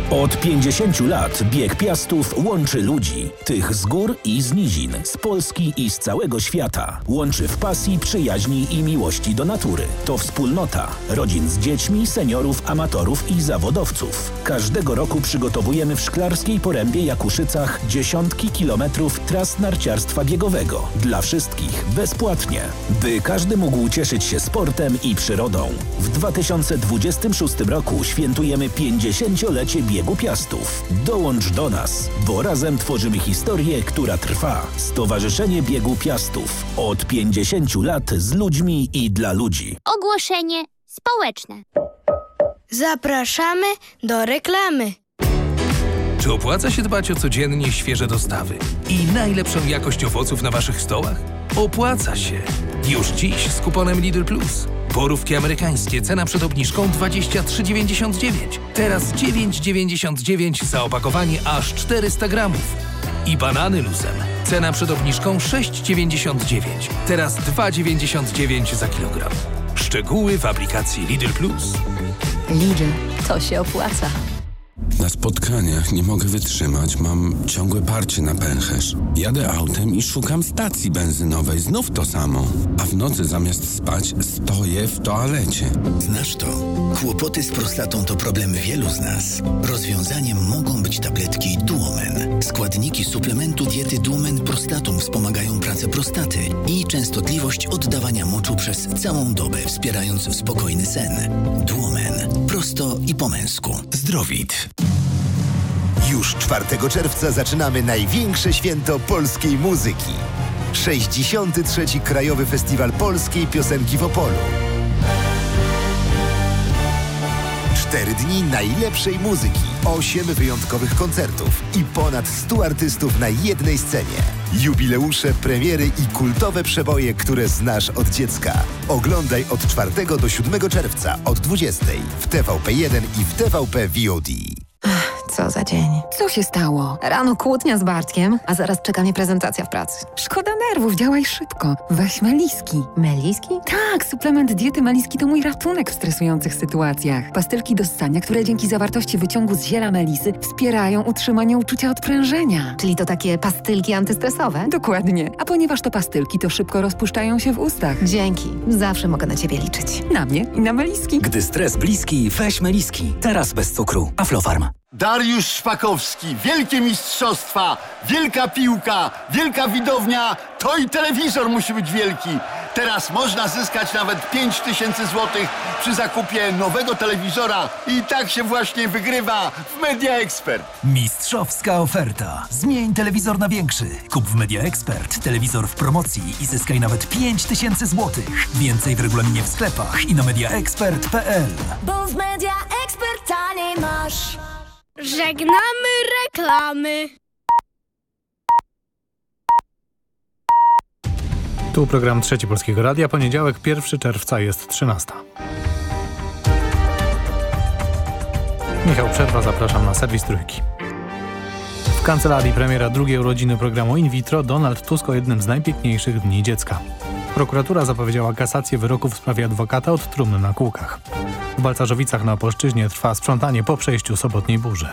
Od 50 lat Bieg Piastów łączy ludzi. Tych z gór i z nizin, z Polski i z całego świata. Łączy w pasji, przyjaźni i miłości do natury. To wspólnota rodzin z dziećmi, seniorów, amatorów i zawodowców. Każdego roku przygotowujemy w Szklarskiej Porębie Jakuszycach dziesiątki kilometrów tras narciarstwa biegowego. Dla wszystkich bezpłatnie, by każdy mógł cieszyć się sportem i przyrodą. W 2026 roku świętujemy 50-lecie Biegu Piastów. Dołącz do nas, bo razem tworzymy historię, która trwa. Stowarzyszenie Biegu Piastów. Od 50 lat z ludźmi i dla ludzi. Ogłoszenie społeczne. Zapraszamy do reklamy. Czy opłaca się dbać o codziennie świeże dostawy i najlepszą jakość owoców na waszych stołach? Opłaca się! Już dziś z kuponem Lidl Plus. Borówki amerykańskie, cena przed obniżką 23,99. Teraz 9,99 za opakowanie aż 400 gramów. I banany luzem. Cena przed obniżką 6,99. Teraz 2,99 za kilogram. Szczegóły w aplikacji Lidl Plus. Lidl, to się opłaca. Na spotkaniach nie mogę wytrzymać, mam ciągłe parcie na pęcherz. Jadę autem i szukam stacji benzynowej, znów to samo. A w nocy zamiast spać stoję w toalecie. Znasz to? Kłopoty z prostatą to problem wielu z nas. Rozwiązaniem mogą być tabletki Duomen. Składniki suplementu diety Duomen Prostatum wspomagają pracę prostaty i częstotliwość oddawania moczu przez całą dobę, wspierając spokojny sen. Duomen. Prosto i po męsku. Zdrowit. Już 4 czerwca zaczynamy największe święto polskiej muzyki. 63. Krajowy Festiwal Polskiej Piosenki w Opolu. 4 dni najlepszej muzyki, 8 wyjątkowych koncertów i ponad 100 artystów na jednej scenie. Jubileusze, premiery i kultowe przeboje, które znasz od dziecka. Oglądaj od 4 do 7 czerwca od 20 w TVP1 i w TVP VOD. Co za dzień. Co się stało? Rano kłótnia z Bartkiem, a zaraz czeka mnie prezentacja w pracy. Szkoda nerwów, działaj szybko. Weź Meliski. Meliski? Tak, suplement diety Meliski to mój ratunek w stresujących sytuacjach. Pastylki do ssania, które dzięki zawartości wyciągu z ziela melisy wspierają utrzymanie uczucia odprężenia. Czyli to takie pastylki antystresowe? Dokładnie. A ponieważ to pastylki, to szybko rozpuszczają się w ustach. Dzięki. Zawsze mogę na ciebie liczyć. Na mnie i na Meliski. Gdy stres bliski, weź Meliski. Teraz bez cukru. Aflofarm. Dariusz Szpakowski, wielkie mistrzostwa, wielka piłka, wielka widownia, to i telewizor musi być wielki. Teraz można zyskać nawet 5000 złotych przy zakupie nowego telewizora i tak się właśnie wygrywa w Media Expert. Mistrzowska oferta. Zmień telewizor na większy. Kup w Media Expert telewizor w promocji i zyskaj nawet 5000 złotych. Więcej w regulaminie w sklepach i na mediaexpert.pl. Bo w Media Expert taniej masz. Żegnamy reklamy. Tu program Trzeci Polskiego Radia. Poniedziałek, 1 czerwca, jest 13. Michał Przerwa, zapraszam na serwis Trójki. W kancelarii premiera drugiej urodziny programu In Vitro Donald Tusk o jednym z najpiękniejszych dni dziecka. Prokuratura zapowiedziała kasację wyroku w sprawie adwokata od trumny na kółkach. W Balcarzowicach na Opolszczyźnie trwa sprzątanie po przejściu sobotniej burzy.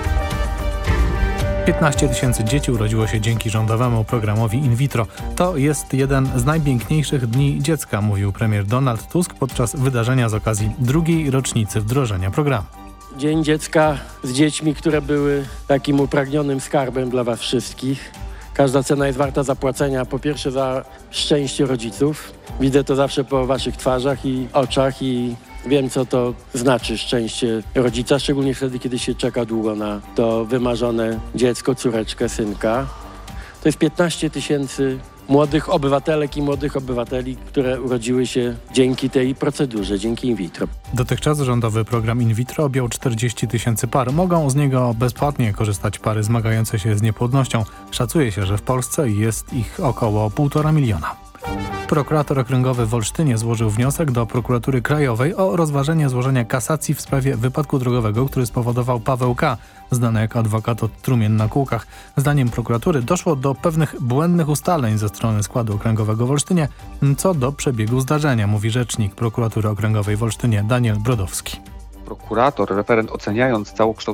15 000 dzieci urodziło się dzięki rządowemu programowi In Vitro. To jest jeden z najpiękniejszych dni dziecka, mówił premier Donald Tusk podczas wydarzenia z okazji drugiej rocznicy wdrożenia programu. Dzień Dziecka z dziećmi, które były takim upragnionym skarbem dla was wszystkich. Każda cena jest warta zapłacenia, po pierwsze za szczęście rodziców. Widzę to zawsze po waszych twarzach i oczach i wiem, co to znaczy szczęście rodzica, szczególnie wtedy, kiedy się czeka długo na to wymarzone dziecko, córeczkę, synka. To jest 15 000 młodych obywatelek i młodych obywateli, które urodziły się dzięki tej procedurze, dzięki in vitro. Dotychczas rządowy program in vitro objął 40 000 par. Mogą z niego bezpłatnie korzystać pary zmagające się z niepłodnością. Szacuje się, że w Polsce jest ich około 1,5 miliona. Prokurator okręgowy w Olsztynie złożył wniosek do prokuratury krajowej o rozważenie złożenia kasacji w sprawie wypadku drogowego, który spowodował Paweł K., znany jako adwokat od trumien na kółkach. Zdaniem prokuratury doszło do pewnych błędnych ustaleń ze strony składu okręgowego w Olsztynie co do przebiegu zdarzenia, mówi rzecznik prokuratury okręgowej w Olsztynie Daniel Brodowski. Prokurator, referent oceniając całokształt